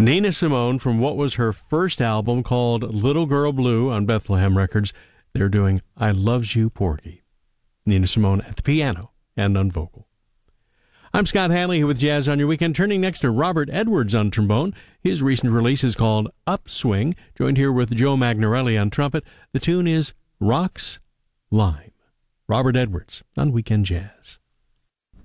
Nina Simone from what was her first album called Little Girl Blue on Bethlehem Records. They're doing I Loves You, Porgy. Nina Simone at the piano and on vocal. I'm Scott Hanley here with Jazz on Your Weekend, turning next to Robert Edwards on trombone. His recent release is called Upswing, joined here with Joe Magnarelli on trumpet. The tune is Rocks Lime. Robert Edwards on Weekend Jazz.